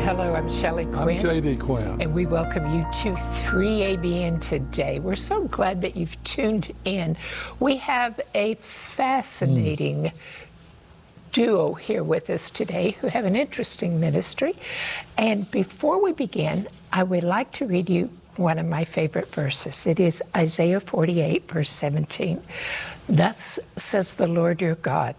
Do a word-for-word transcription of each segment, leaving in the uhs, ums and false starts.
Hello, I'm Shelley Quinn. I'm J D Quinn. And we welcome you to three A B N today. We're so glad that you've tuned in. We have a fascinating mm. duo here with us today who have an interesting ministry. And before we begin, I would like to read you one of my favorite verses. It is Isaiah forty-eight, verse seventeen. Thus says the Lord your God,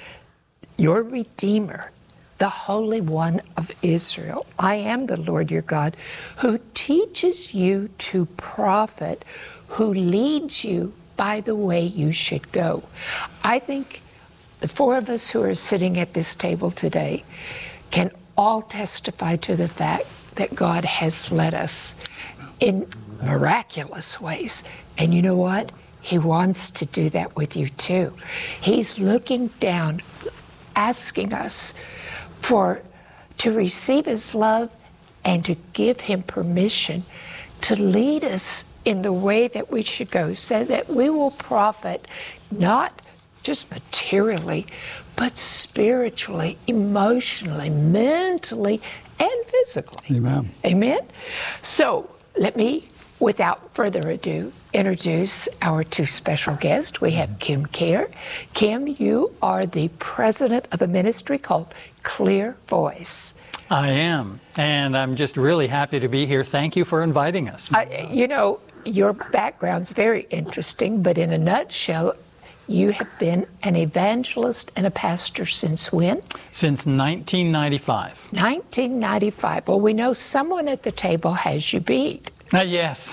your Redeemer, the Holy One of Israel. I am the Lord your God, who teaches you to profit, who leads you by the way you should go. I think the four of us who are sitting at this table today can all testify to the fact that God has led us in miraculous ways. And you know what? He wants to do that with you too. He's looking down, asking us for to receive his love and to give him permission to lead us in the way that we should go, so that we will profit not just materially, but spiritually, emotionally, mentally, and physically. Amen. Amen. So let me, without further ado, introduce our two special guests. We have Kim Kerr. Kim, you are the president of a ministry called Clear Voice. I am, and I'm just really happy to be here. Thank you for inviting us. Uh, you know, your background's very interesting, but in a nutshell, you have been an evangelist and a pastor since when? Since nineteen ninety-five. nineteen ninety-five. Well, we know someone at the table has you beat. Uh, yes.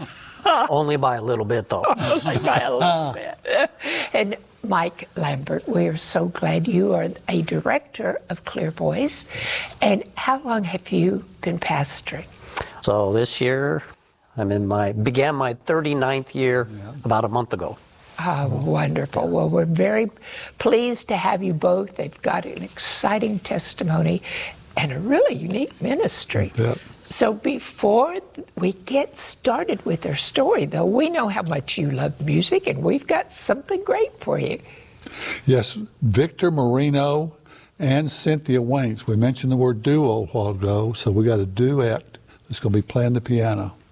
Only by a little bit, though. Only by a little bit. And Mike Lambert, we are so glad you are a director of Clear Voice. And how long have you been pastoring? So this year, I'm in my, began my thirty-ninth year yeah. about a month ago. Oh, wonderful. Well, we're very pleased to have you both. They've got an exciting testimony and a really unique ministry. Yep. So before we get started with their story, though, we know how much you love music, and we've got something great for you. Yes, Victor Marino and Cynthia Waints. We mentioned the word duo a while ago, so we got a duet that's going to be playing the piano.